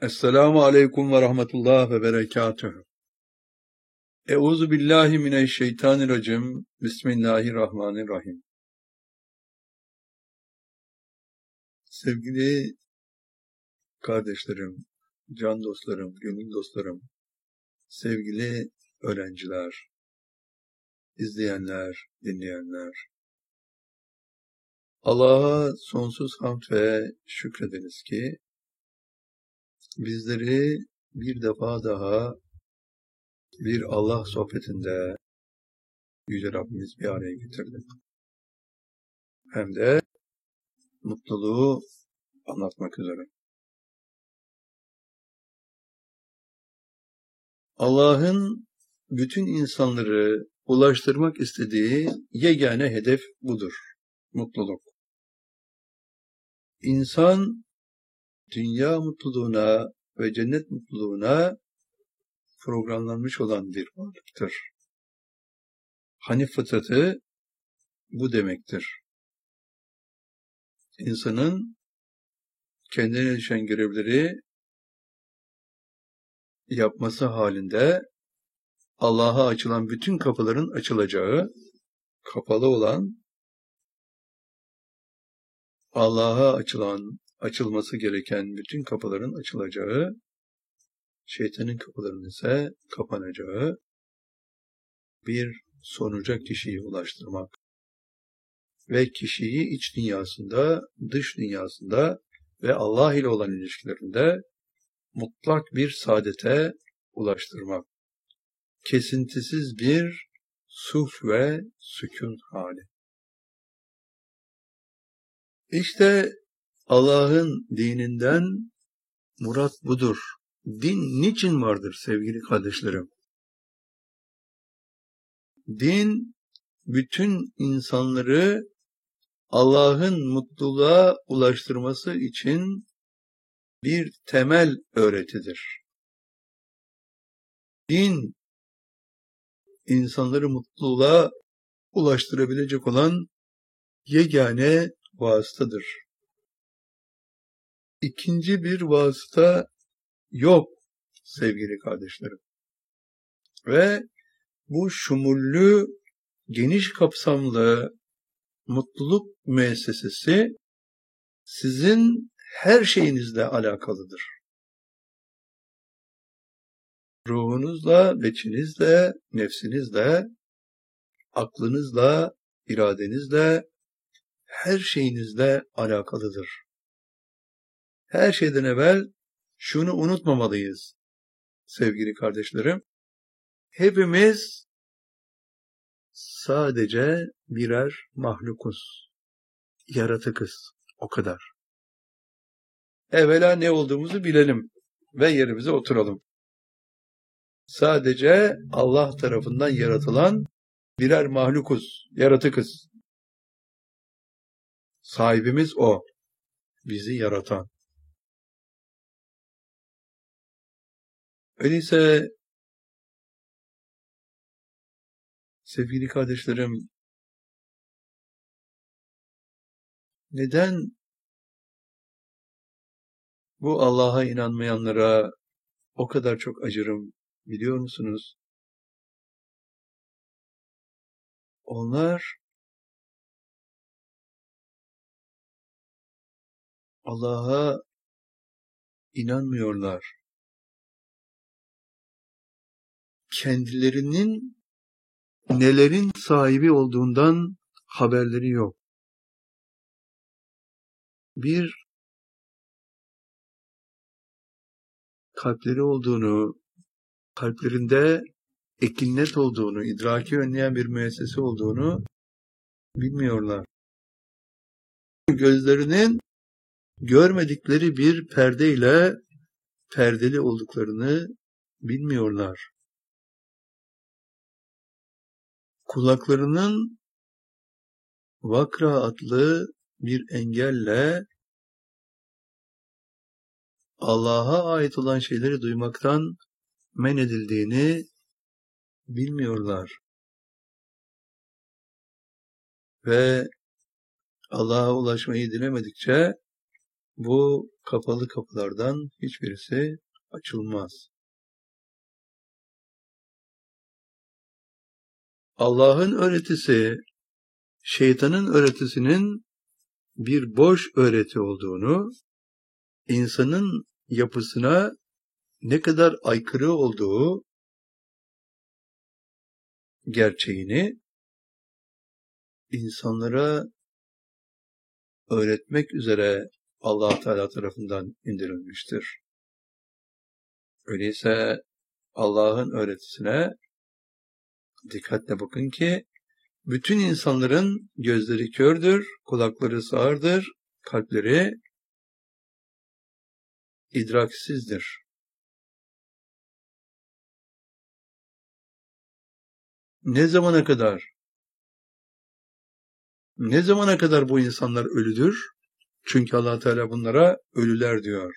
Esselamu aleyküm ve rahmetullah ve berekatühü. Euzu billahi mineşşeytanirracim. Bismillahirrahmanirrahim. Sevgili kardeşlerim, can dostlarım, gönül dostlarım, sevgili öğrenciler, izleyenler, dinleyenler. Allah'a sonsuz hamd ve şükrederiz ki bizleri bir defa daha bir Allah sohbetinde Yüce Rabbimiz bir araya getirdi. Hem de mutluluğu anlatmak üzere. Allah'ın bütün insanları ulaştırmak istediği yegane hedef budur. Mutluluk. İnsan dünya mutluluğuna ve cennet mutluluğuna programlanmış olan bir varlıktır. Hanif fıtratı bu demektir. İnsanın kendine düşen görevleri yapması halinde Allah'a açılan bütün kapıların açılacağı, kapalı olan Allah'a açılması gereken bütün kapıların açılacağı, şeytanın kapılarının ise kapanacağı bir sonuca kişiyi ulaştırmak ve kişiyi iç dünyasında, dış dünyasında ve Allah ile olan ilişkilerinde mutlak bir saadete ulaştırmak. Kesintisiz bir sulh ve sükun hali. İşte Allah'ın dininden murat budur. Din niçin vardır sevgili kardeşlerim? Din, bütün insanları Allah'ın mutluluğa ulaştırması için bir temel öğretidir. Din, insanları mutluluğa ulaştırabilecek olan yegane vasıtadır. İkinci bir vasıta yok sevgili kardeşlerim. Ve bu şumullü, geniş kapsamlı mutluluk müessesesi sizin her şeyinizle alakalıdır. Ruhunuzla, beçinizle, nefsinizle, aklınızla, iradenizle, her şeyinizle alakalıdır. Her şeyden evvel şunu unutmamalıyız sevgili kardeşlerim. Hepimiz sadece birer mahlukuz, yaratıkız, o kadar. Evvela ne olduğumuzu bilelim ve yerimize oturalım. Sadece Allah tarafından yaratılan birer mahlukuz, yaratıkız. Sahibimiz O, bizi yaratan. Öyleyse sevgili kardeşlerim, neden bu Allah'a inanmayanlara o kadar çok acırım biliyor musunuz? Onlar Allah'a inanmıyorlar. Kendilerinin nelerin sahibi olduğundan haberleri yok. Bir kalpleri olduğunu, kalplerinde ekinnet olduğunu, idraki önleyen bir müessese olduğunu bilmiyorlar. Gözlerinin görmedikleri bir perdeyle perdeli olduklarını bilmiyorlar. Kulaklarının vakra adlı bir engelle Allah'a ait olan şeyleri duymaktan men edildiğini bilmiyorlar. Ve Allah'a ulaşmayı dilemedikçe bu kapalı kapılardan hiçbirisi açılmaz. Allah'ın öğretisi, şeytanın öğretisinin bir boş öğreti olduğunu, insanın yapısına ne kadar aykırı olduğu gerçeğini insanlara öğretmek üzere Allah Teala tarafından indirilmiştir. Öyleyse Allah'ın öğretisine dikkatle bakın ki bütün insanların gözleri kördür, kulakları sağırdır, kalpleri idraksizdir. Ne zamana kadar? Ne zamana kadar bu insanlar ölüdür? Çünkü Allah Teala bunlara ölüler diyor.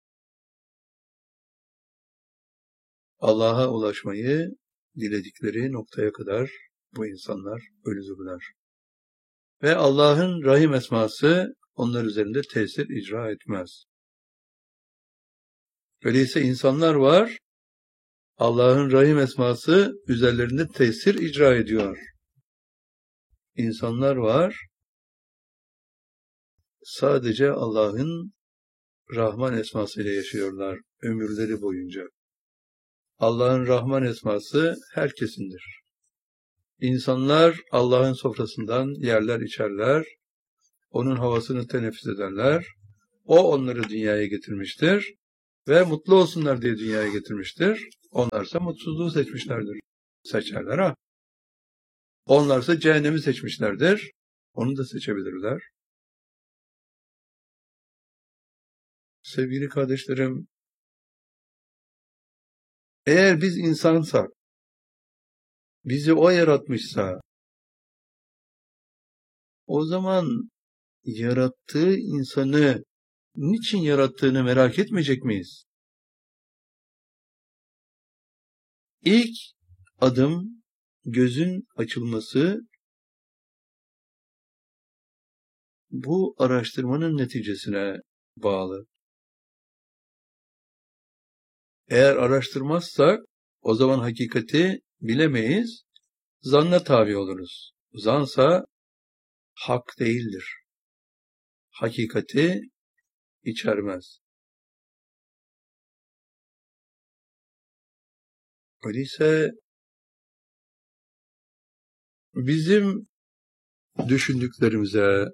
Allah'a ulaşmayı diledikleri noktaya kadar bu insanlar ölüdürler. Ve Allah'ın Rahim esması onlar üzerinde tesir icra etmez. Öyleyse insanlar var, Allah'ın Rahim esması üzerlerinde tesir icra ediyor. İnsanlar var, sadece Allah'ın Rahman esmasıyla yaşıyorlar ömürleri boyunca. Allah'ın Rahman esması herkesindir. İnsanlar Allah'ın sofrasından yerler içerler, onun havasını teneffüs ederler, o onları dünyaya getirmiştir ve mutlu olsunlar diye dünyaya getirmiştir. Onlarsa mutsuzluğu seçmişlerdir. Seçerler ha. Onlarsa cehennemi seçmişlerdir. Onu da seçebilirler. Sevgili kardeşlerim, eğer biz insansak, bizi o yaratmışsa, o zaman yarattığı insanı niçin yarattığını merak etmeyecek miyiz? İlk adım gözün açılması bu araştırmanın neticesine bağlı. Eğer araştırmazsak o zaman hakikati bilemeyiz, zanna tabi oluruz. Zansa hak değildir. Hakikati içermez. Öyleyse bizim düşündüklerimize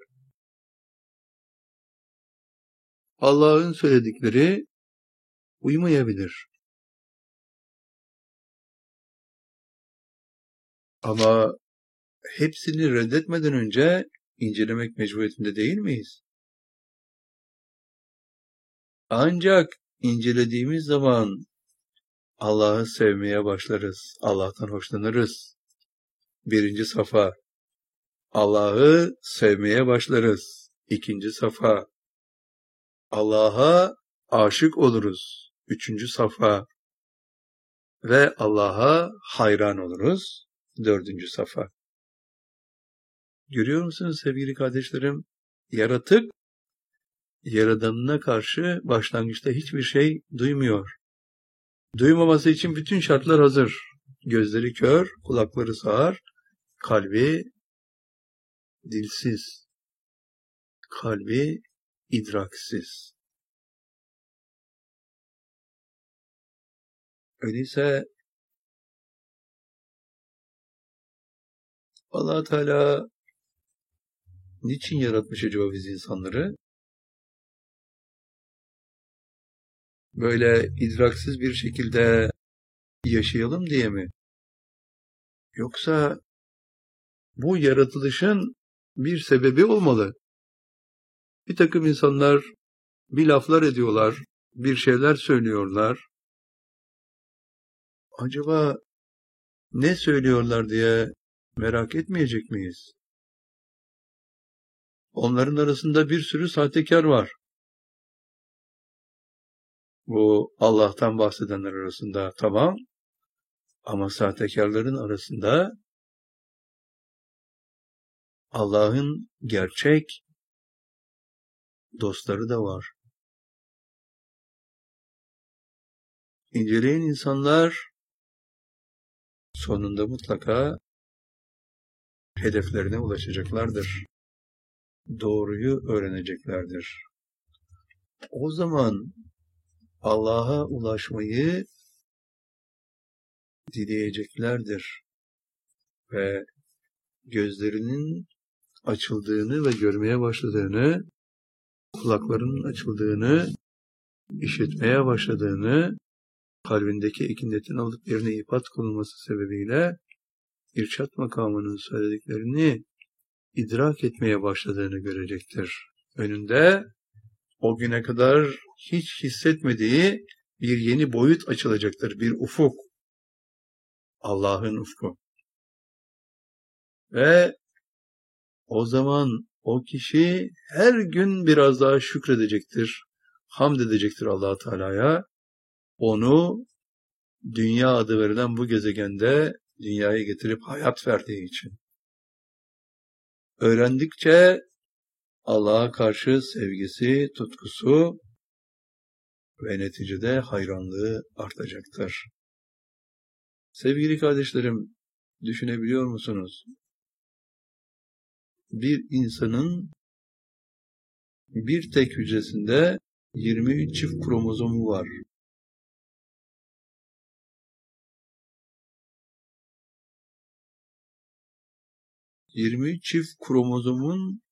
Allah'ın söyledikleri uymayabilir. Ama hepsini reddetmeden önce incelemek mecburiyetinde değil miyiz? Ancak incelediğimiz zaman Allah'ı sevmeye başlarız. Allah'tan hoşlanırız. Birinci safa. Allah'ı sevmeye başlarız. İkinci safa. Allah'a aşık oluruz. Üçüncü safa. Ve Allah'a hayran oluruz. Dördüncü safa. Görüyor musunuz sevgili kardeşlerim? Yaratık, Yaradanına karşı başlangıçta hiçbir şey duymuyor. Duymaması için bütün şartlar hazır. Gözleri kör, kulakları sağır, kalbi dilsiz, kalbi idraksiz. Öyleyse Allah Teala niçin yaratmış acaba biz insanları? Böyle idraksiz bir şekilde yaşayalım diye mi? Yoksa bu yaratılışın bir sebebi olmalı. Bir takım insanlar bir laflar ediyorlar, bir şeyler söylüyorlar. Acaba ne söylüyorlar diye merak etmeyecek miyiz? Onların arasında bir sürü sahtekar var. Bu Allah'tan bahsedenler arasında tamam, ama sahtekarların arasında Allah'ın gerçek dostları da var. İnceleyen insanlar sonunda mutlaka hedeflerine ulaşacaklardır. Doğruyu öğreneceklerdir. O zaman Allah'a ulaşmayı dileyeceklerdir ve gözlerinin açıldığını ve görmeye başladığını, kulaklarının açıldığını, işitmeye başladığını, kalbindeki ikinetin alıp yerine ipat konulması sebebiyle irşad makamının söylediklerini idrak etmeye başladığını görecektir. Önünde o güne kadar hiç hissetmediği bir yeni boyut açılacaktır, bir ufuk. Allah'ın ufku. Ve o zaman o kişi her gün biraz daha şükredecektir, hamd edecektir Allah-u Teala'ya. Onu dünya adı verilen bu gezegende dünyaya getirip hayat verdiği için. Öğrendikçe Allah'a karşı sevgisi, tutkusu ve neticede hayranlığı artacaktır. Sevgili kardeşlerim, düşünebiliyor musunuz? Bir insanın bir tek hücresinde 23 çift kromozomu var. Çift kromozomun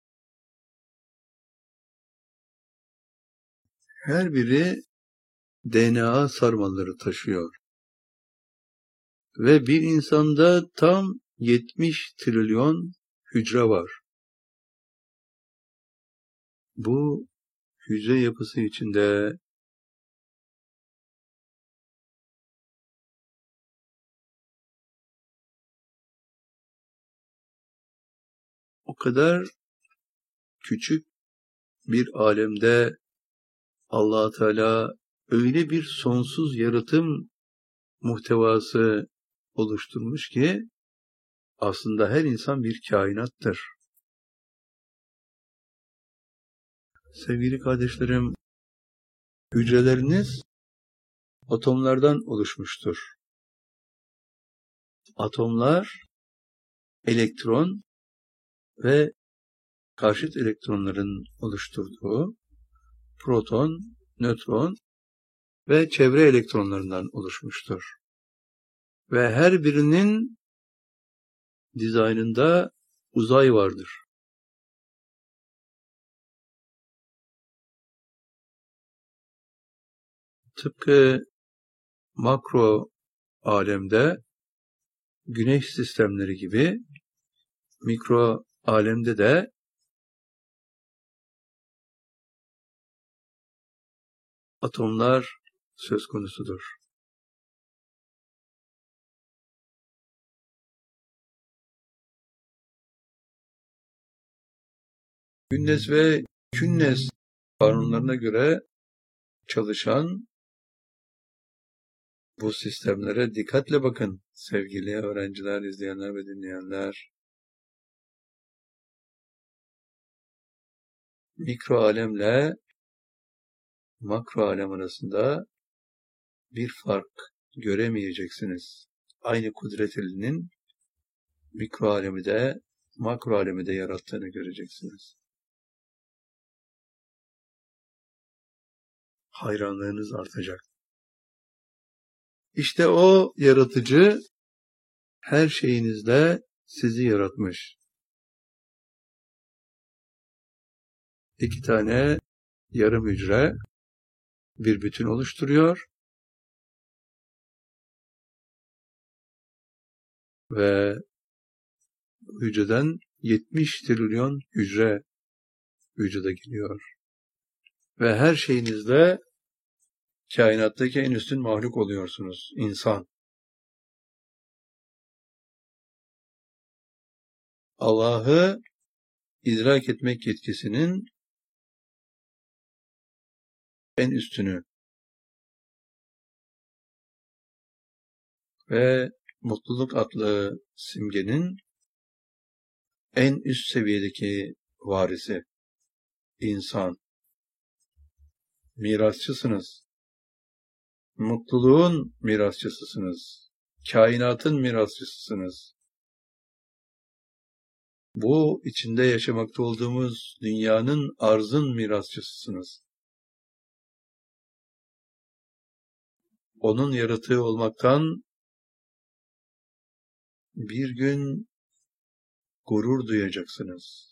her biri DNA sarmalları taşıyor. Ve bir insanda tam 70 trilyon hücre var. Bu hücre yapısı içinde o kadar küçük bir alemde Allah Teala öyle bir sonsuz yaratım muhtevası oluşturmuş ki aslında her insan bir kainattır. Sevgili kardeşlerim, hücreleriniz atomlardan oluşmuştur. Atomlar elektron ve karşıt elektronların oluşturduğu proton, nötron ve çevre elektronlarından oluşmuştur. Ve her birinin dizaynında uzay vardır. Tıpkı makro alemde güneş sistemleri gibi mikro alemde de atomlar söz konusudur. Künnes ve künnes kanunlarına göre çalışan bu sistemlere dikkatle bakın sevgili öğrenciler, izleyenler ve dinleyenler. Mikro alemle makro alem arasında bir fark göremeyeceksiniz. Aynı kudret elinin mikro alemi de makro alemi de yarattığını göreceksiniz. Hayranlığınız artacak. İşte o yaratıcı her şeyinizle sizi yaratmış. 2 tane yarım hücre bir bütün oluşturuyor ve hücreden 70 trilyon hücre vücuda geliyor. Ve her şeyinizle kainattaki en üstün mahluk oluyorsunuz, insan. Allah'ı idrak etmek yetkisinin en üstünü ve mutluluk adlı simgenin en üst seviyedeki varisi, insan. Mirasçısınız. Mutluluğun mirasçısısınız. Kainatın mirasçısısınız. Bu içinde yaşamakta olduğumuz dünyanın, arzın mirasçısısınız. Onun yaratığı olmaktan bir gün gurur duyacaksınız.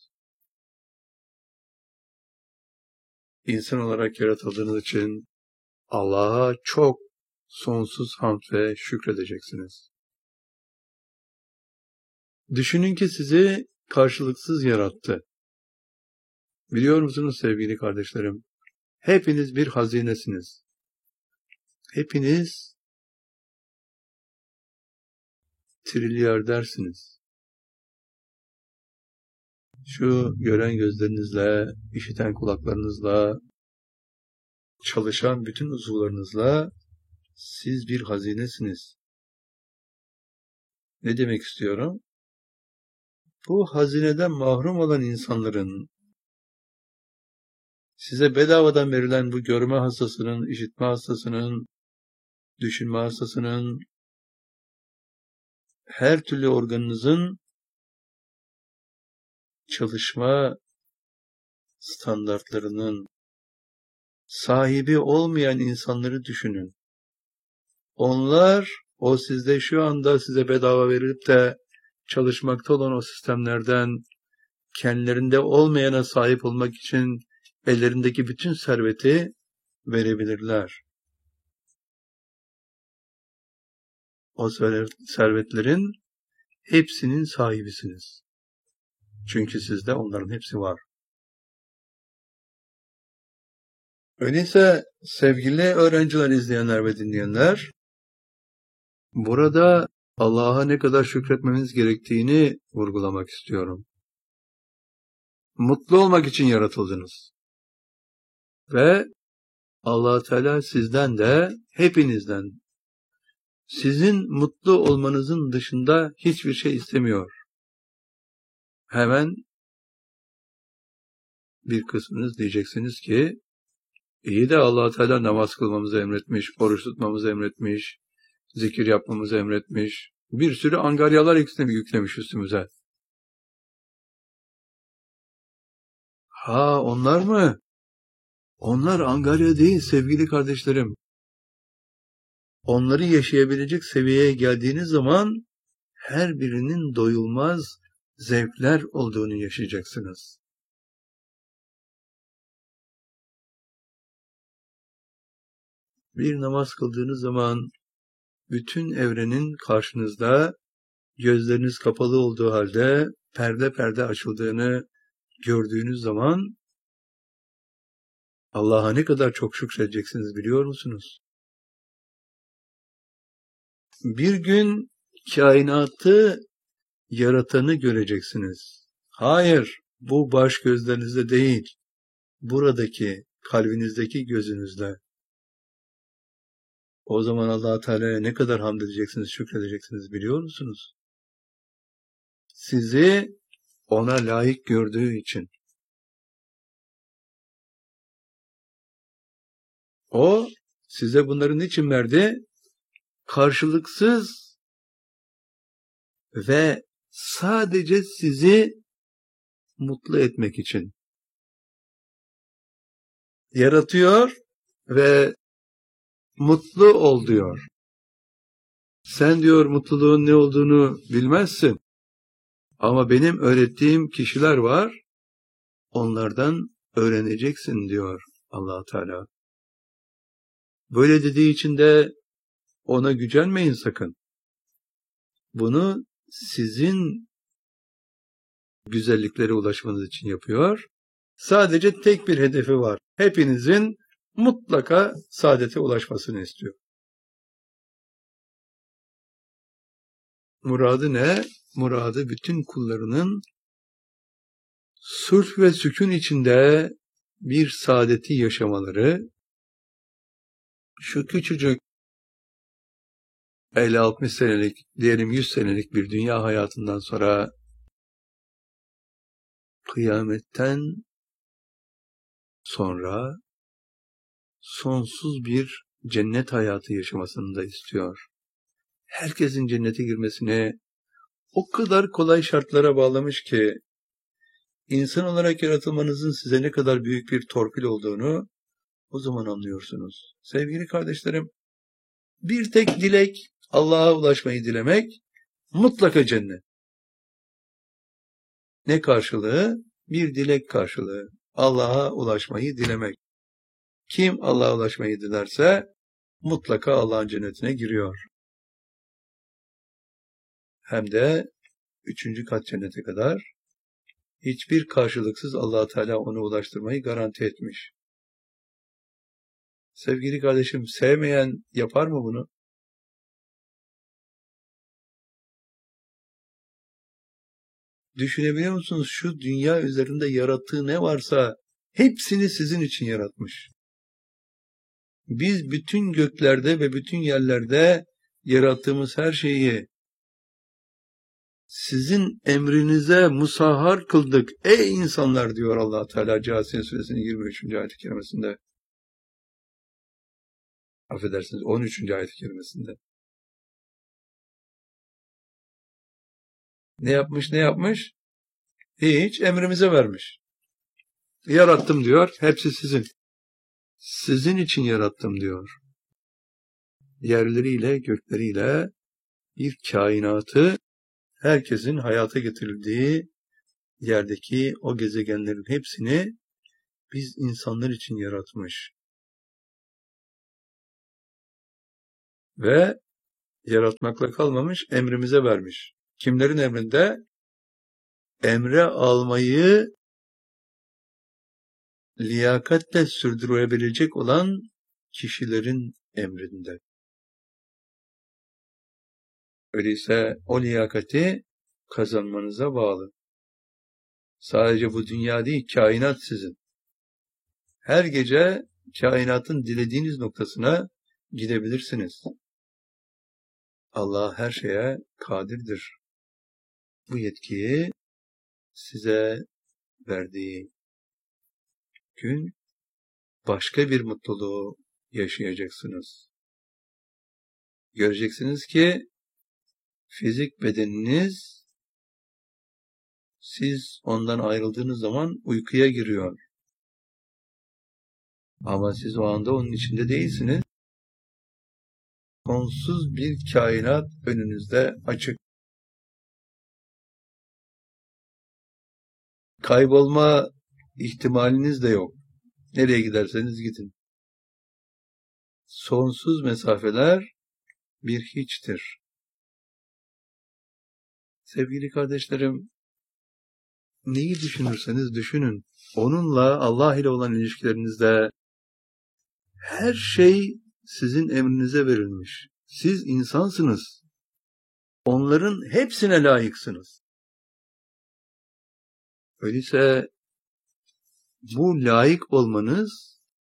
İnsan olarak yaratıldığınız için Allah'a çok sonsuz hamd ve şükredeceksiniz. Düşünün ki sizi karşılıksız yarattı. Biliyor musunuz sevgili kardeşlerim? Hepiniz bir hazinesiniz. Hepiniz trilyardersiniz. Şu gören gözlerinizle, işiten kulaklarınızla, çalışan bütün uzuvlarınızla siz bir hazinesiniz. Ne demek istiyorum? Bu hazineden mahrum olan insanların, size bedavadan verilen bu görme hastasının, işitme hastasının, düşünme hastasının, her türlü organınızın çalışma standartlarının sahibi olmayan insanları düşünün. Onlar, o sizde şu anda size bedava verilip de çalışmakta olan o sistemlerden kendilerinde olmayana sahip olmak için ellerindeki bütün serveti verebilirler. O servetlerin hepsinin sahibisiniz. Çünkü sizde onların hepsi var. Öyleyse sevgili öğrenciler, izleyenler ve dinleyenler, burada Allah'a ne kadar şükretmemiz gerektiğini vurgulamak istiyorum. Mutlu olmak için yaratıldınız. Ve Allah Teala sizden de, hepinizden, sizin mutlu olmanızın dışında hiçbir şey istemiyor. Hemen bir kısmınız diyeceksiniz ki, iyi de Allah Teala namaz kılmamızı emretmiş, oruç tutmamızı emretmiş, zikir yapmamızı emretmiş, bir sürü angaryalar yüklemiş üstümüze. Ha, onlar mı? Onlar angarya değil sevgili kardeşlerim. Onları yaşayabilecek seviyeye geldiğiniz zaman her birinin doyulmaz zevkler olduğunu yaşayacaksınız. Bir namaz kıldığınız zaman bütün evrenin karşınızda, gözleriniz kapalı olduğu halde perde perde açıldığını gördüğünüz zaman Allah'a ne kadar çok şükredeceksiniz biliyor musunuz? Bir gün kainatı yaratanı göreceksiniz. Hayır, bu baş gözlerinizde değil, buradaki, kalbinizdeki gözünüzde. O zaman Allah-u Teala'ya ne kadar hamd edeceksiniz, şükredeceksiniz biliyor musunuz? Sizi ona layık gördüğü için. O size bunları niçin verdi? Karşılıksız ve sadece sizi mutlu etmek için. Yaratıyor ve mutlu ol diyor. Sen diyor mutluluğun ne olduğunu bilmezsin. Ama benim öğrettiğim kişiler var. Onlardan öğreneceksin diyor Allah Teala. Böyle dediği için de ona gücenmeyin sakın. Bunu sizin güzelliklere ulaşmanız için yapıyor. Sadece tek bir hedefi var. Hepinizin mutlaka saadete ulaşmasını istiyor. Muradı ne? Muradı bütün kullarının sulh ve sükun içinde bir saadeti yaşamaları, şu küçücük 50-60 senelik, diyelim 100 senelik bir dünya hayatından sonra kıyametten sonra sonsuz bir cennet hayatı yaşamasını da istiyor. Herkesin cennete girmesini o kadar kolay şartlara bağlamış ki, insan olarak yaratılmanızın size ne kadar büyük bir torpil olduğunu o zaman anlıyorsunuz. Sevgili kardeşlerim, bir tek dilek Allah'a ulaşmayı dilemek, mutlaka cennet. Ne karşılığı? Bir dilek karşılığı. Allah'a ulaşmayı dilemek. Kim Allah'a ulaşmayı dilerse mutlaka Allah'ın cennetine giriyor. Hem de 3. kat cennete kadar hiçbir karşılıksız Allah Teala onu ulaştırmayı garanti etmiş. Sevgili kardeşim, sevmeyen yapar mı bunu? Düşünebiliyor musunuz? Şu dünya üzerinde yarattığı ne varsa hepsini sizin için yaratmış. Biz bütün göklerde ve bütün yerlerde yarattığımız her şeyi sizin emrinize musahhar kıldık ey insanlar diyor Allah Teala Câsiye Suresinin 23. ayet-i kerimesinde. Affedersiniz 13. ayet-i kerimesinde. Ne yapmış? Hiç, emrimize vermiş. Yarattım diyor, hepsi sizin. Sizin için yarattım diyor. Yerleriyle, gökleriyle bir kainatı, herkesin hayata getirildiği yerdeki o gezegenlerin hepsini biz insanlar için yaratmış. Ve yaratmakla kalmamış, emrimize vermiş. Kimlerin emrinde? Emre almayı liyakatle sürdürebilecek olan kişilerin emrinde. Öyleyse o liyakati kazanmanıza bağlı. Sadece bu dünya değil, kainat sizin. Her gece kainatın dilediğiniz noktasına gidebilirsiniz. Allah her şeye kadirdir. Bu yetkiyi size verdiği gün başka bir mutluluğu yaşayacaksınız. Göreceksiniz ki fizik bedeniniz siz ondan ayrıldığınız zaman uykuya giriyor. Ama siz o anda onun içinde değilsiniz. Sonsuz bir kainat önünüzde açık. Kaybolma ihtimaliniz de yok. Nereye giderseniz gidin. Sonsuz mesafeler bir hiçtir. Sevgili kardeşlerim, neyi düşünürseniz düşünün. Onunla, Allah ile olan ilişkilerinizde her şey sizin emrinize verilmiş. Siz insansınız. Onların hepsine layıksınız. Öyleyse bu layık olmanız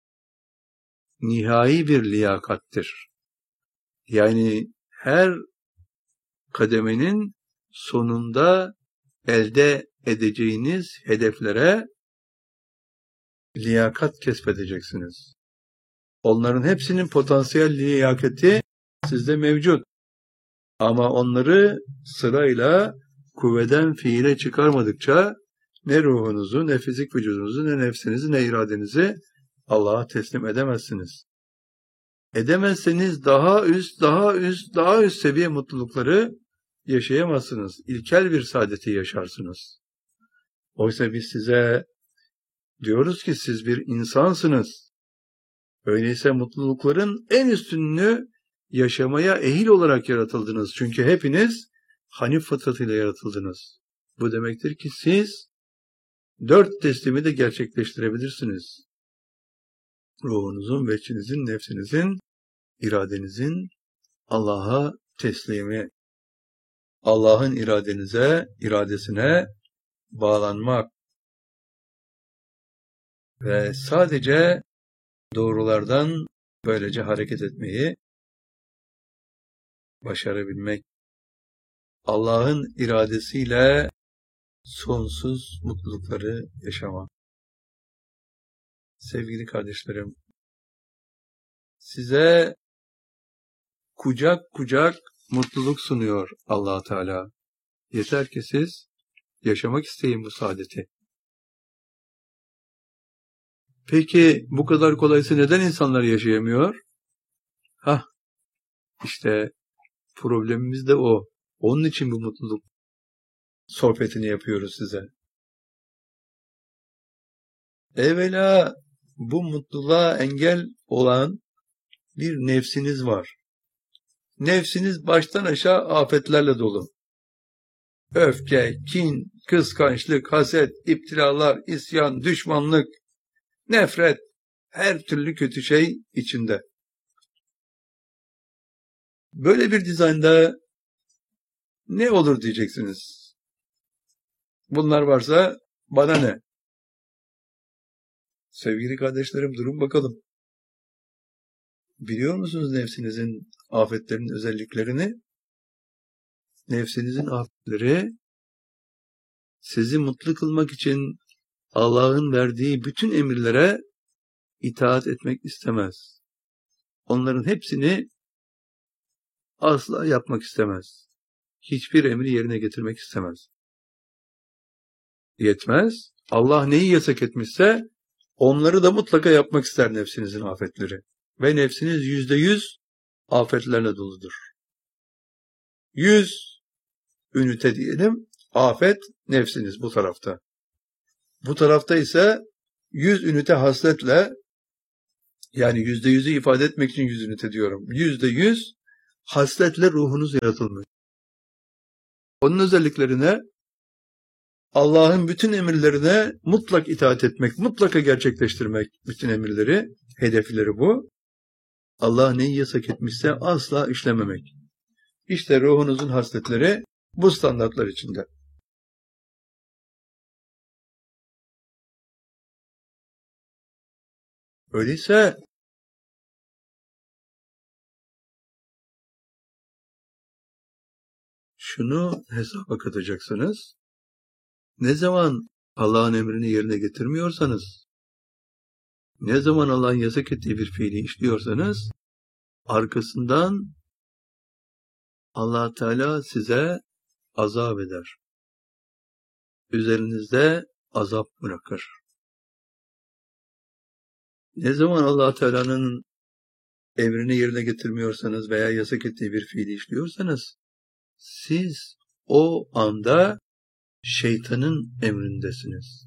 nihai bir liyakattir. Yani her kademenin sonunda elde edeceğiniz hedeflere liyakat kesbedeceksiniz. Onların hepsinin potansiyel liyakati sizde mevcut. Ama onları sırayla kuvveden fiile çıkarmadıkça ne ruhunuzu, ne fizik vücudunuzu, ne nefsinizi, ne iradenizi Allah'a teslim edemezsiniz. Edemezseniz daha üst seviye mutlulukları yaşayamazsınız. İlkel bir saadeti yaşarsınız. Oysa biz size diyoruz ki siz bir insansınız. Öyleyse mutlulukların en üstününü yaşamaya ehil olarak yaratıldınız. Çünkü hepiniz Hanif fıtratıyla yaratıldınız. Bu demektir ki siz 4 teslimi de gerçekleştirebilirsiniz. Ruhunuzun, veçinizin, nefsinizin, iradenizin Allah'a teslimi. Allah'ın iradesine bağlanmak ve sadece doğrulardan böylece hareket etmeyi başarabilmek. Allah'ın iradesiyle sonsuz mutlulukları yaşamak. Sevgili kardeşlerim, size kucak kucak mutluluk sunuyor Allah Teala. Yeter ki siz yaşamak isteyin bu saadeti. Peki bu kadar kolaysa neden insanlar yaşayamıyor? İşte problemimiz de o. Onun için bu mutluluk sohbetini yapıyoruz size. Evvela bu mutluluğa engel olan bir nefsiniz var. Nefsiniz baştan aşağı afetlerle dolu. Öfke, kin, kıskançlık, haset, iptilalar, isyan, düşmanlık, nefret, her türlü kötü şey içinde. Böyle bir dizaynda ne olur diyeceksiniz. Bunlar varsa bana ne? Sevgili kardeşlerim, durun bakalım. Biliyor musunuz nefsinizin afetlerinin özelliklerini? Nefsinizin afetleri sizi mutlu kılmak için Allah'ın verdiği bütün emirlere itaat etmek istemez. Onların hepsini asla yapmak istemez. Hiçbir emri yerine getirmek istemez. Yetmez. Allah neyi yasak etmişse onları da mutlaka yapmak ister nefsinizin afetleri. Ve nefsiniz %100 afetlerle doludur. 100 ünite diyelim, afet nefsiniz bu tarafta. Bu tarafta ise 100 ünite hasletle, yani %100'ü ifade etmek için 100 ünite diyorum. %100 hasletle ruhunuz yaratılmış. Onun özelliklerine, Allah'ın bütün emirlerine mutlak itaat etmek, mutlaka gerçekleştirmek, bütün emirleri, hedefleri bu. Allah neyi yasak etmişse asla işlememek. İşte ruhunuzun hasletleri bu standartlar içinde. Öyleyse şunu hesaba katacaksınız. Ne zaman Allah'ın emrini yerine getirmiyorsanız, ne zaman Allah'ın yasak ettiği bir fiili işliyorsanız, arkasından Allah Teala size azap eder. Üzerinizde azap bırakır. Ne zaman Allah Teala'nın emrini yerine getirmiyorsanız veya yasak ettiği bir fiili işliyorsanız, siz o anda şeytanın emrindesiniz.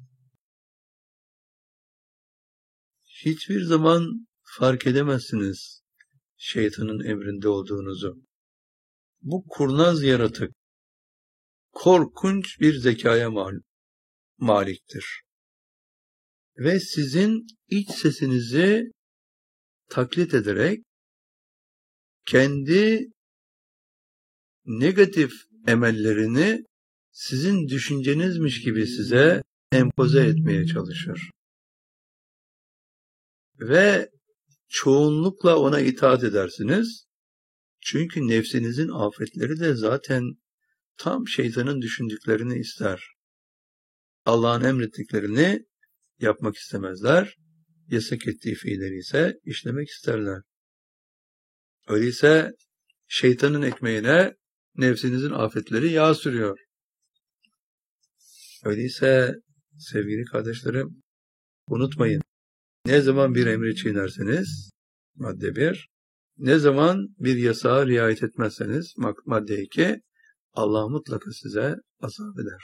Hiçbir zaman fark edemezsiniz şeytanın emrinde olduğunuzu. Bu kurnaz yaratık korkunç bir zekaya maliktir. Ve sizin iç sesinizi taklit ederek kendi negatif emellerini sizin düşüncenizmiş gibi size empoze etmeye çalışır. Ve çoğunlukla ona itaat edersiniz. Çünkü nefsinizin afetleri de zaten tam şeytanın düşündüklerini ister. Allah'ın emrettiklerini yapmak istemezler. Yasak ettiği fiilleri ise işlemek isterler. Öyleyse şeytanın ekmeğine nefsinizin afetleri yağ sürüyor. Öyleyse sevgili kardeşlerim, unutmayın. Ne zaman bir emri çiğnerseniz, madde 1, ne zaman bir yasağa riayet etmezseniz, madde 2, Allah mutlaka size azap eder.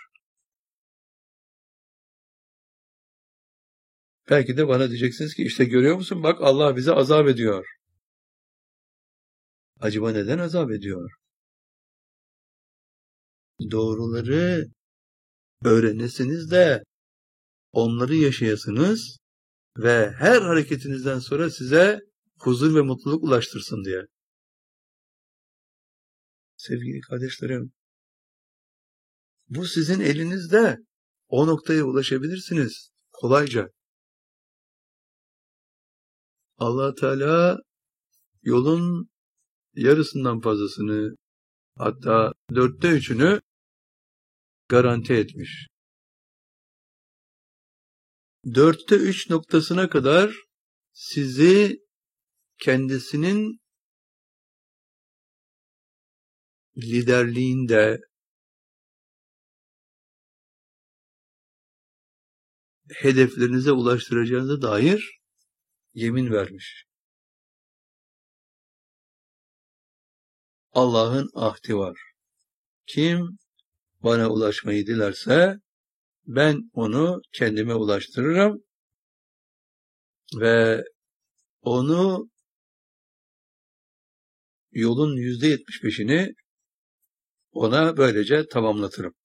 Belki de bana diyeceksiniz ki işte görüyor musun bak Allah bize azap ediyor. Acaba neden azap ediyor? Doğruları öğrenesiniz de onları yaşayasınız ve her hareketinizden sonra size huzur ve mutluluk ulaştırsın diye. Sevgili kardeşlerim, bu sizin elinizde. O noktaya ulaşabilirsiniz kolayca. Allah Teala yolun yarısından fazlasını, hatta 3/4'ünü garanti etmiş. 3/4 noktasına kadar sizi kendisinin liderliğinde hedeflerinize ulaştıracağınıza dair yemin vermiş. Allah'ın ahdi var. Kim bana ulaşmayı dilerse ben onu kendime ulaştırırım ve onu yolun %75'ini ona böylece tamamlatırım.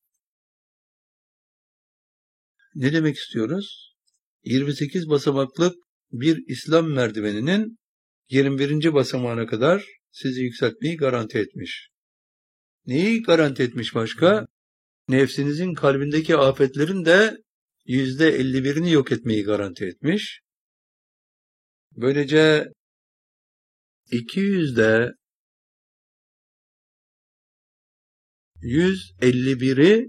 Ne demek istiyoruz? 28 basamaklık bir İslam merdiveninin 21. basamağına kadar sizi yükseltmeyi garanti etmiş. Neyi garanti etmiş başka? Nefsinizin kalbindeki afetlerin de %51'ini yok etmeyi garanti etmiş. Böylece 200'de 151'i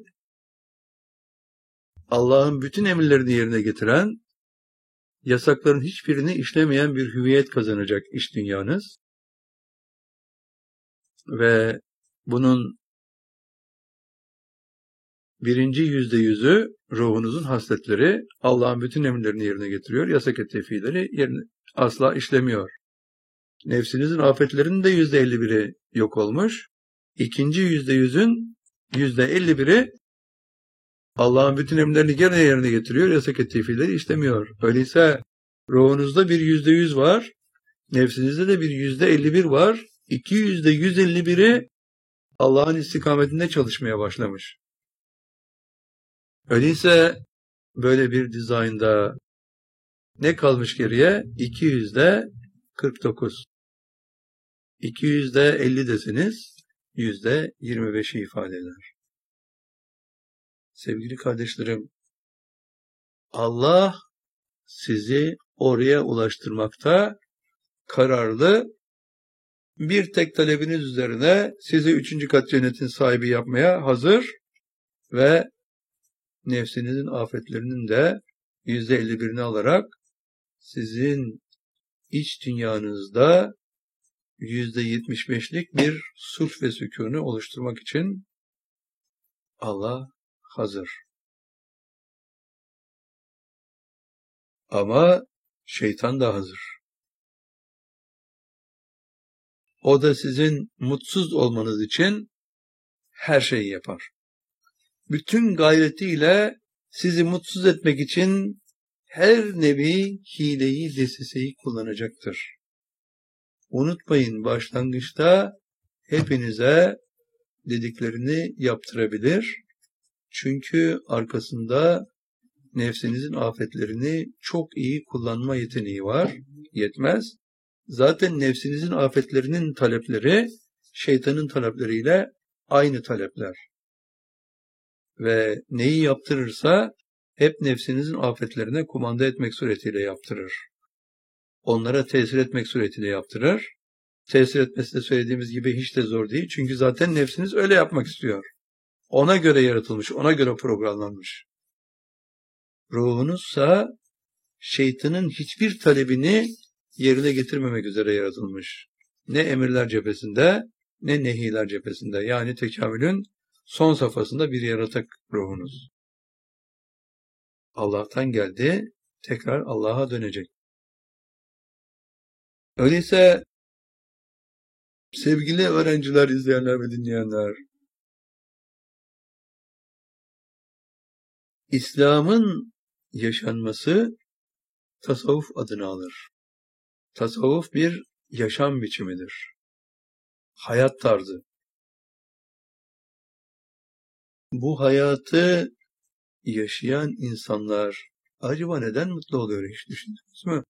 Allah'ın bütün emirlerini yerine getiren, yasakların hiçbirini işlemeyen bir hüviyet kazanacak iç dünyanız. Ve bunun birinci %100'ü ruhunuzun hasletleri, Allah'ın bütün emirlerini yerine getiriyor, yasak ettiği fiilleri yerine asla işlemiyor. Nefsinizin afetlerinin de %51'i yok olmuş. İkinci %100'ün %51'i Allah'ın bütün emirlerini yerine getiriyor, yasak ettiği fiilleri işlemiyor. Öyleyse ruhunuzda bir %100 var, nefsinizde de bir %51 var. 200'de 151'i Allah'ın istikametinde çalışmaya başlamış. Öyleyse böyle bir dizaynda ne kalmış geriye? 200'de 49. 200'de 50 deseniz %25'i ifade eder. Sevgili kardeşlerim, Allah sizi oraya ulaştırmakta kararlı. Bir tek talebiniz üzerine sizi 3. kat cennetin sahibi yapmaya hazır ve nefsinizin afetlerinin de %51'ini alarak sizin iç dünyanızda %75'lik bir sulh ve sükûnu oluşturmak için Allah hazır. Ama şeytan da hazır. O da sizin mutsuz olmanız için her şeyi yapar. Bütün gayretiyle sizi mutsuz etmek için her nevi hileyi, desiseyi kullanacaktır. Unutmayın, başlangıçta hepinize dediklerini yaptırabilir. Çünkü arkasında nefsinizin afetlerini çok iyi kullanma yeteneği var. Yetmez. Zaten nefsinizin afetlerinin talepleri şeytanın talepleriyle aynı talepler. Ve neyi yaptırırsa hep nefsinizin afetlerine kumanda etmek suretiyle yaptırır. Onlara tesir etmek suretiyle yaptırır. Tesir etmesi de söylediğimiz gibi hiç de zor değil. Çünkü zaten nefsiniz öyle yapmak istiyor. Ona göre yaratılmış, ona göre programlanmış. Ruhunuzsa şeytanın hiçbir talebini yerine getirmemek üzere yaratılmış. Ne emirler cephesinde, ne nehiler cephesinde. Yani tekamülün son safhasında bir yaratık ruhunuz. Allah'tan geldi, tekrar Allah'a dönecek. Öyleyse sevgili öğrenciler, izleyenler ve dinleyenler, İslam'ın yaşanması tasavvuf adını alır. Tasavvuf bir yaşam biçimidir. Hayat tarzı. Bu hayatı yaşayan insanlar acaba neden mutlu oluyor, hiç düşündünüz mü?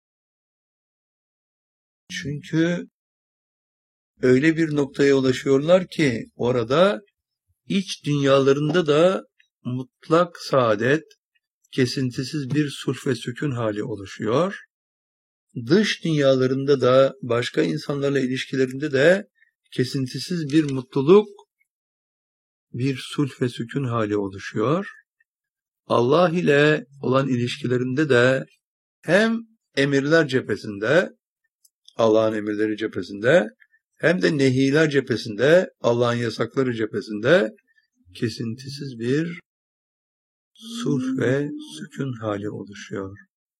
Çünkü öyle bir noktaya ulaşıyorlar ki orada iç dünyalarında da mutlak saadet, kesintisiz bir sulh ve sükun hali oluşuyor. Dış dünyalarında da başka insanlarla ilişkilerinde de kesintisiz bir mutluluk, bir sulh ve sükun hali oluşuyor. Allah ile olan ilişkilerinde de hem emirler cephesinde Allah'ın emirleri cephesinde hem de nehiler cephesinde, Allah'ın yasakları cephesinde kesintisiz bir sulh ve sükun hali oluşuyor.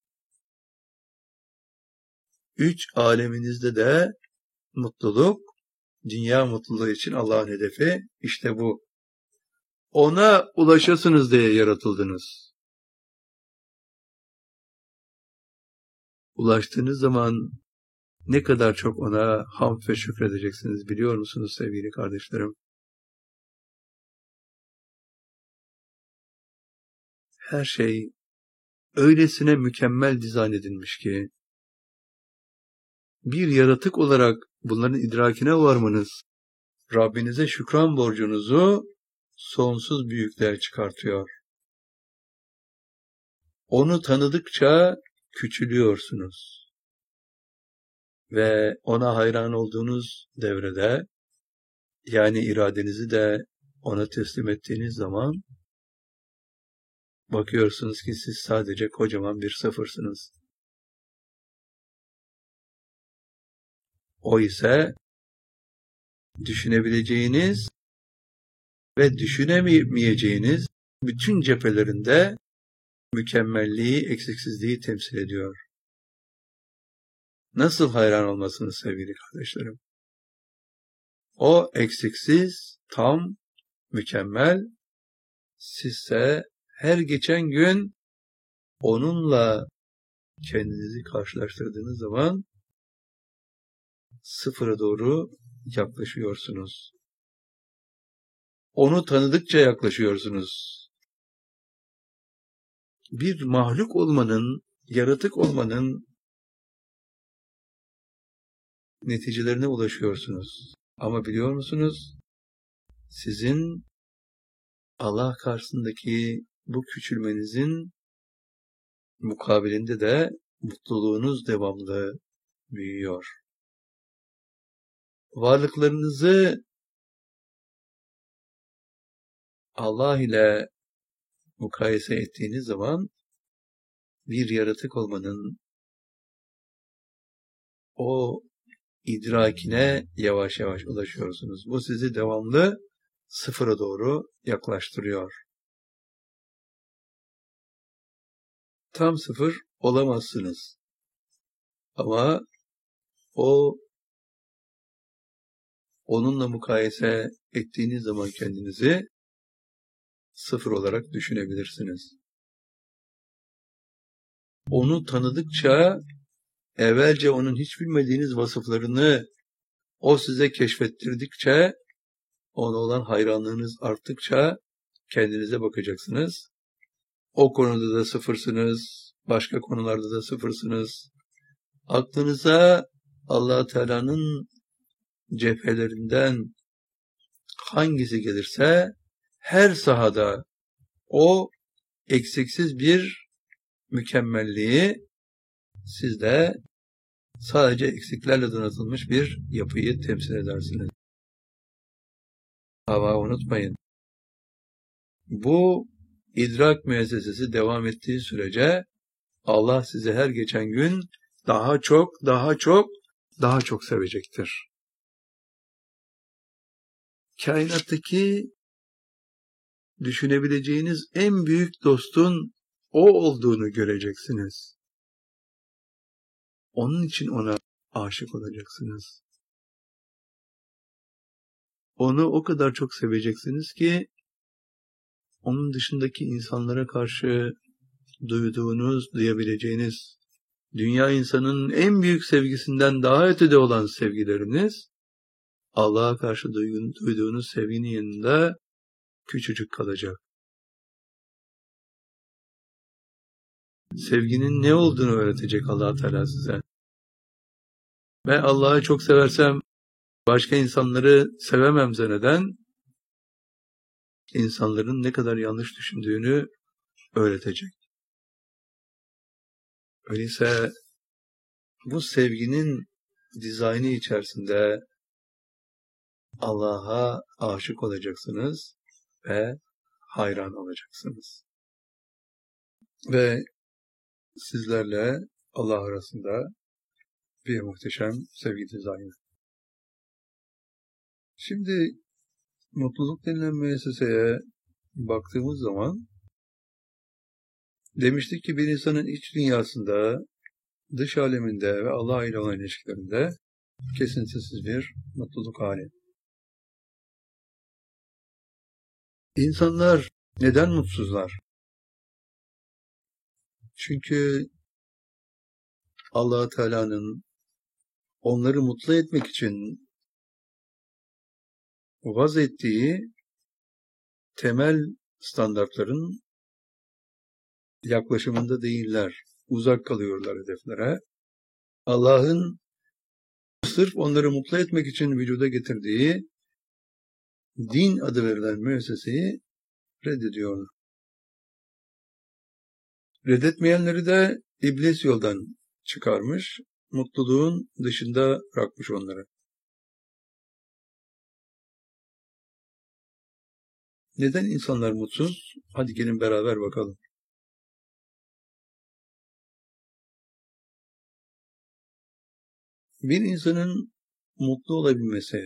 Üç aleminizde de mutluluk, dünya mutluluğu için Allah'ın hedefi işte bu. Ona ulaşasınız diye yaratıldınız. Ulaştığınız zaman ne kadar çok ona hamd ve şükredeceksiniz biliyor musunuz sevgili kardeşlerim? Her şey öylesine mükemmel dizayn edilmiş ki bir yaratık olarak bunların idrakine varmanız Rabbinize şükran borcunuzu sonsuz büyüklüğe çıkartıyor. Onu tanıdıkça küçülüyorsunuz. Ve ona hayran olduğunuz devrede, yani iradenizi de ona teslim ettiğiniz zaman, bakıyorsunuz ki siz sadece kocaman bir sıfırsınız. O ise düşünebileceğiniz ve düşünemeyeceğiniz bütün cephelerinde mükemmelliği, eksiksizliği temsil ediyor. Nasıl hayran olmasınız sevgili kardeşlerim? O eksiksiz, tam, mükemmel, sizse her geçen gün onunla kendinizi karşılaştırdığınız zaman sıfıra doğru yaklaşıyorsunuz. Onu tanıdıkça yaklaşıyorsunuz. Bir mahluk olmanın, yaratık olmanın neticelerine ulaşıyorsunuz. Ama biliyor musunuz? Sizin Allah karşısındaki bu küçülmenizin mukabilinde de mutluluğunuz devamlı büyüyor. Varlıklarınızı Allah ile mukayese ettiğiniz zaman bir yaratık olmanın o idrakine yavaş yavaş ulaşıyorsunuz. Bu sizi devamlı sıfıra doğru yaklaştırıyor. Tam sıfır olamazsınız. Ama onunla mukayese ettiğiniz zaman kendinizi sıfır olarak düşünebilirsiniz. Onu tanıdıkça evvelce onun hiç bilmediğiniz vasıflarını o size keşfettirdikçe ona olan hayranlığınız arttıkça kendinize bakacaksınız. O konuda da sıfırsınız, başka konularda da sıfırsınız. Aklınıza Allah Teala'nın cephelerinden hangisi gelirse her sahada o eksiksiz bir mükemmelliği sizde sadece eksiklerle donatılmış bir yapıyı temsil edersiniz. Ama unutmayın, bu idrak müessesesi devam ettiği sürece Allah sizi her geçen gün daha çok, daha çok, daha çok sevecektir. Kainattaki düşünebileceğiniz en büyük dostun o olduğunu göreceksiniz. Onun için ona aşık olacaksınız. Onu o kadar çok seveceksiniz ki onun dışındaki insanlara karşı duyabileceğiniz dünya insanının en büyük sevgisinden daha ötede olan sevgileriniz Allah'a karşı duyduğunuz sevginin yanında küçücük kalacak. Sevginin ne olduğunu öğretecek Allah Teala size. Ben Allah'ı çok seversem başka insanları sevemem neden? İnsanların ne kadar yanlış düşündüğünü öğretecek. Öyleyse bu sevginin dizaynı içerisinde Allah'a aşık olacaksınız ve hayran olacaksınız. Ve sizlerle Allah arasında bir muhteşem sevgili Zahir. Şimdi mutluluk denilen müesseseye baktığımız zaman demiştik ki bir insanın iç dünyasında, dış aleminde ve Allah ile olan ilişkilerinde kesintisiz bir mutluluk hali. İnsanlar neden mutsuzlar? Çünkü Allah Teala'nın onları mutlu etmek için vaz ettiği temel standartların yaklaşımında değiller. Uzak kalıyorlar hedeflere. Allah'ın sırf onları mutlu etmek için vücuda getirdiği din adı verilen müesseseyi reddediyorlar. Reddetmeyenleri de iblis yoldan çıkarmış, mutluluğun dışında bırakmış onları. Neden insanlar mutsuz? Hadi gelin beraber bakalım. Bir insanın mutlu olabilmesi,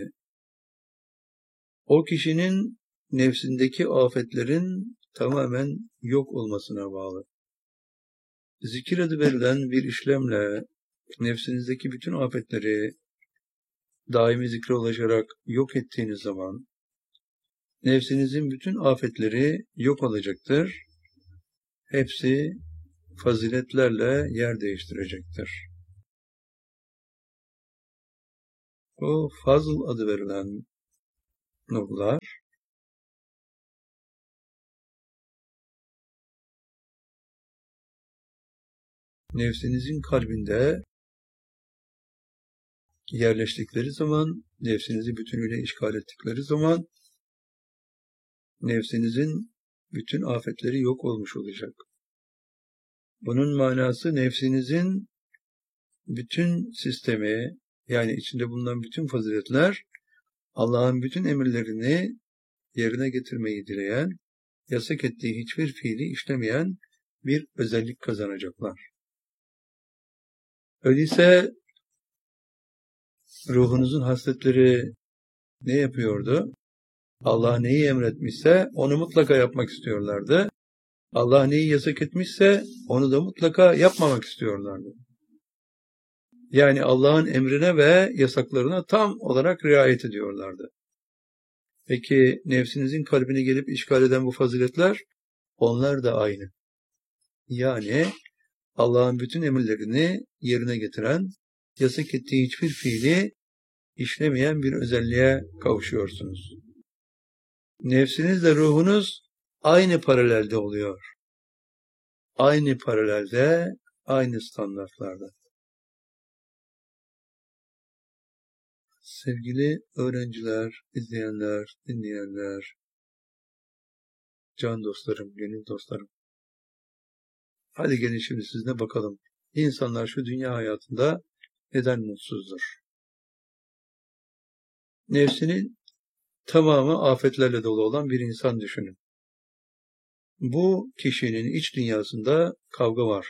o kişinin nefsindeki afetlerin tamamen yok olmasına bağlı. Zikir adı verilen bir işlemle nefsinizdeki bütün afetleri daimi zikre ulaşarak yok ettiğiniz zaman nefsinizin bütün afetleri yok olacaktır. Hepsi faziletlerle yer değiştirecektir. O fazl adı verilen nurlar nefsinizin kalbinde yerleştikleri zaman, nefsinizi bütünüyle işgal ettikleri zaman nefsinizin bütün afetleri yok olmuş olacak. Bunun manası nefsinizin bütün sistemi, yani içinde bulunan bütün faziletler Allah'ın bütün emirlerini yerine getirmeyi dileyen, yasak ettiği hiçbir fiili işlemeyen bir özellik kazanacaklar. Öyleyse ruhunuzun hasletleri ne yapıyordu? Allah neyi emretmişse onu mutlaka yapmak istiyorlardı. Allah neyi yasak etmişse onu da mutlaka yapmamak istiyorlardı. Yani Allah'ın emrine ve yasaklarına tam olarak riayet ediyorlardı. Peki nefsinizin kalbini gelip işgal eden bu faziletler, onlar da aynı. Yani Allah'ın bütün emirlerini yerine getiren, yasak ettiği hiçbir fiili işlemeyen bir özelliğe kavuşuyorsunuz. Nefsinizle ruhunuz aynı paralelde oluyor. Aynı paralelde, aynı standartlarda. Sevgili öğrenciler, izleyenler, dinleyenler, can dostlarım, gönül dostlarım. Hadi gelin şimdi sizinle bakalım. İnsanlar şu dünya hayatında neden mutsuzdur? Nefsinin tamamı afetlerle dolu olan bir insan düşünün. Bu kişinin iç dünyasında kavga var.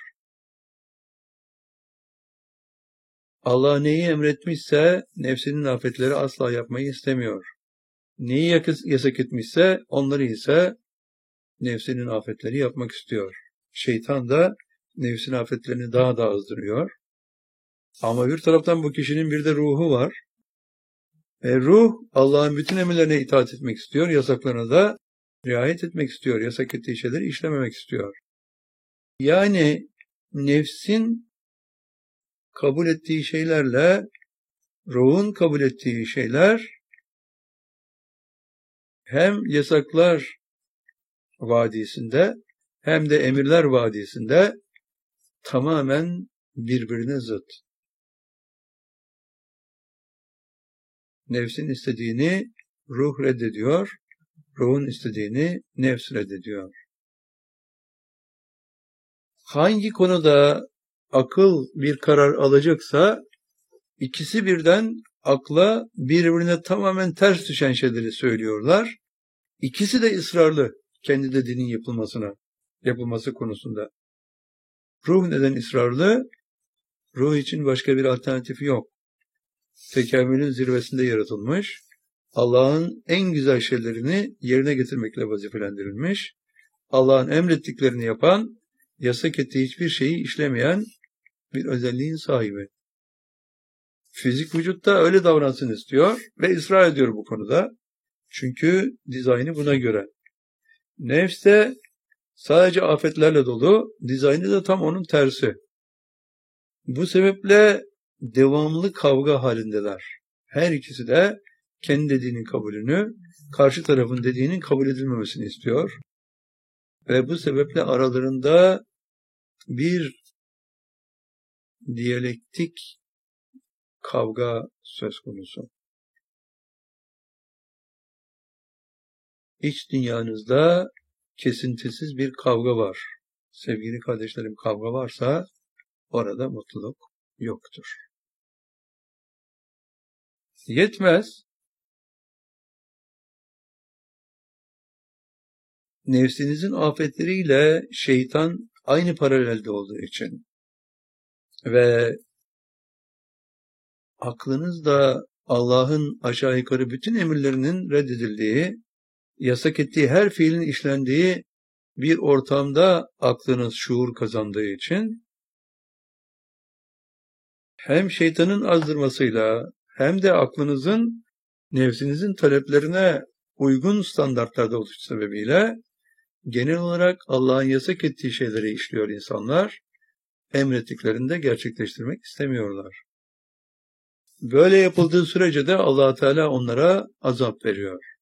Allah neyi emretmişse nefsinin afetleri asla yapmayı istemiyor. Neyi yasak etmişse onları ise nefsinin afetleri yapmak istiyor. Şeytan da nefsin afetlerini daha da azdırıyor. Ama bir taraftan bu kişinin bir de ruhu var. Ruh Allah'ın bütün emirlerine itaat etmek istiyor, yasaklarına da riayet etmek istiyor, yasak ettiği şeyleri işlememek istiyor. Yani nefsin kabul ettiği şeylerle ruhun kabul ettiği şeyler hem yasaklar vadisinde hem de emirler vadisinde tamamen birbirine zıt. Nefsin istediğini ruh reddediyor, ruhun istediğini nefs reddediyor. Hangi konuda akıl bir karar alacaksa ikisi birden akla birbirine tamamen ters düşen şeyleri söylüyorlar. İkisi de ısrarlı kendi dediğinin yapılması konusunda. Ruh neden ısrarlı? Ruh için başka bir alternatifi yok. Tekamülün zirvesinde yaratılmış, Allah'ın en güzel şeylerini yerine getirmekle vazifelendirilmiş, Allah'ın emrettiklerini yapan, yasak ettiği hiçbir şeyi işlemeyen bir özelliğin sahibi. Fizik vücutta öyle davransın istiyor ve ısrar ediyor bu konuda. Çünkü dizaynı buna göre. Nefs de sadece afetlerle dolu, dizaynı da tam onun tersi. Bu sebeple devamlı kavga halindeler. Her ikisi de kendi dediğinin kabulünü, karşı tarafın dediğinin kabul edilmemesini istiyor. Ve bu sebeple aralarında bir diyalektik kavga söz konusu. İç dünyanızda kesintisiz bir kavga var. Sevgili kardeşlerim, kavga varsa orada mutluluk yoktur. Yetmez. Nefsinizin afetleriyle şeytan aynı paralelde olduğu için ve aklınız da Allah'ın aşağı yukarı bütün emirlerinin reddedildiği, yasak ettiği her fiilin işlendiği bir ortamda aklınız şuur kazandığı için hem şeytanın azdırmasıyla hem de aklınızın nefsinizin taleplerine uygun standartlarda oluşu sebebiyle genel olarak Allah'ın yasak ettiği şeyleri işliyor insanlar, emrettiklerini de gerçekleştirmek istemiyorlar. Böyle yapıldığı sürece de Allah Teala onlara azap veriyor.